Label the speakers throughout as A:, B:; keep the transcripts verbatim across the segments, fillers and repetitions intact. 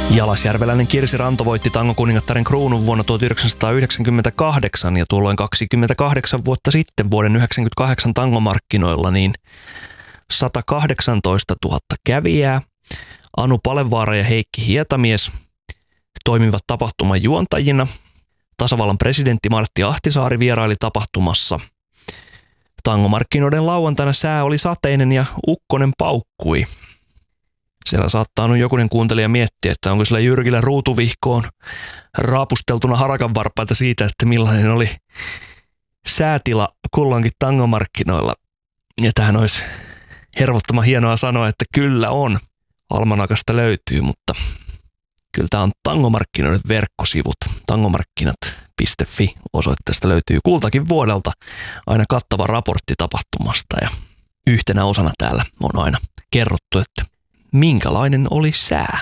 A: Jalasjärveläinen Kirsi Ranto voitti tangokuningattaren kruunun vuonna tuhatyhdeksänsataayhdeksänkymmentäkahdeksan ja tuolloin kaksikymmentäkahdeksan vuotta sitten vuoden yhdeksänkymmentäkahdeksan tangomarkkinoilla niin sata kahdeksantoistatuhatta kävijää. Anu Palevaara ja Heikki Hietamies toimivat tapahtuman juontajina. Tasavallan presidentti Martti Ahtisaari vieraili tapahtumassa. Tangomarkkinoiden lauantaina sää oli sateinen ja ukkonen paukkui. Siellä saattaa nyt jokunen kuuntelija miettiä, että onko sillä Jyrkillä ruutuvihkoon raapusteltuna harakanvarpaita siitä, että millainen oli säätila kulloinkin tangomarkkinoilla. Ja tähän olisi hervottoman hienoa sanoa, että kyllä on. Almanakasta löytyy, mutta kyllä tämä on tangomarkkinoiden verkkosivut. Tangomarkkinat piste fi osoitteesta löytyy kultakin vuodelta aina kattava raportti tapahtumasta. Ja yhtenä osana täällä on aina kerrottu, että minkälainen oli sää.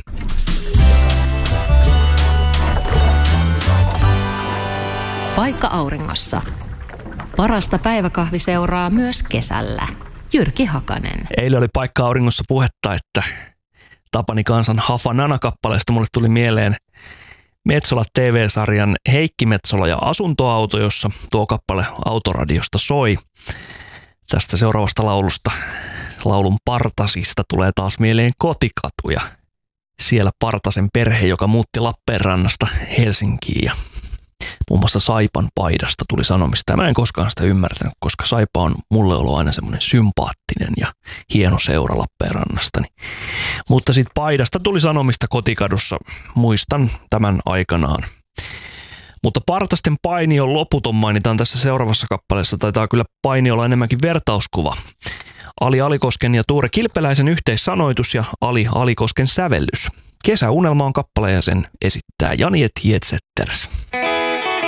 B: Paikka auringossa. Parasta päiväkahviseuraa myös kesällä. Jyrki Hakanen.
A: Eilen oli Paikka auringossa puhetta, että Tapani Kansan Hafanana-kappaleesta mulle tuli mieleen Metsola T V-sarjan Heikki Metsola ja asuntoauto, jossa tuo kappale autoradiosta soi. Tästä seuraavasta laulusta, laulun Partasista, tulee taas mieleen Kotikatu ja siellä Partasen perhe, joka muutti Lappeenrannasta Helsinkiin ja muun muassa Saipan paidasta tuli sanomista. Ja mä en koskaan sitä ymmärtänyt, koska Saipa on mulle ollut aina semmoinen sympaattinen ja hieno seura Lappeenrannastani. Mutta sitten paidasta tuli sanomista Kotikadussa. Muistan tämän aikanaan. Mutta Partasten painion loputon mainitaan tässä seuraavassa kappaleessa. Taitaa kyllä painiolla enemmänkin vertauskuva. Ali Alikosken ja Tuure Kilpeläisen yhteissanoitus ja Ali Alikosken sävellys. Kesäunelma on kappale ja sen esittää Jani et Hietsetters.